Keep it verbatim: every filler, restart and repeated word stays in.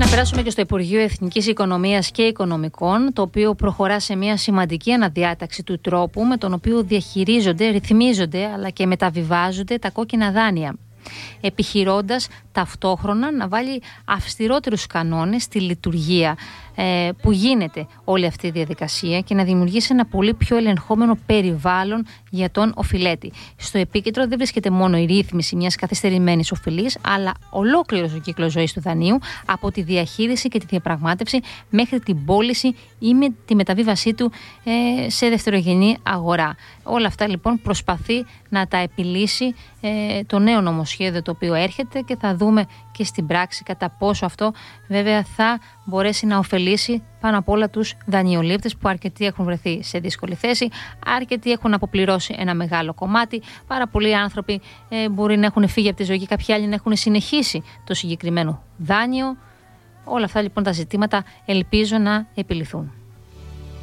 περάσουμε και στο Υπουργείο Εθνικής Οικονομίας και Οικονομικών, το οποίο προχωρά σε μια σημαντική αναδιάταξη του τρόπου με τον οποίο διαχειρίζονται, ρυθμίζονται αλλά και μεταβιβάζονται τα κόκκινα δάνεια, επιχειρώντας ταυτόχρονα να βάλει αυστηρότερους κανόνες στη λειτουργία ε, που γίνεται όλη αυτή η διαδικασία και να δημιουργήσει ένα πολύ πιο ελεγχόμενο περιβάλλον για τον οφειλέτη. Στο επίκεντρο δεν βρίσκεται μόνο η ρύθμιση μιας καθυστερημένης οφειλής, αλλά ολόκληρος ο κύκλος ζωής του δανείου, από τη διαχείριση και τη διαπραγμάτευση μέχρι την πώληση ή με τη μεταβίβασή του ε, σε δευτερογενή αγορά. Όλα αυτά λοιπόν προσπαθεί να τα επιλύσει ε, το νέο νομοσχέδιο το οποίο έρχεται, και θα δούμε και στην πράξη κατά πόσο αυτό βέβαια θα μπορέσει να ωφελήσει πάνω απ' όλα τους δανειολήπτες, που αρκετοί έχουν βρεθεί σε δύσκολη θέση, αρκετοί έχουν αποπληρώσει ένα μεγάλο κομμάτι, πάρα πολλοί άνθρωποι ε, μπορεί να έχουν φύγει από τη ζωή και κάποιοι άλλοι να έχουν συνεχίσει το συγκεκριμένο δάνειο. Όλα αυτά λοιπόν τα ζητήματα ελπίζω να επιληθούν.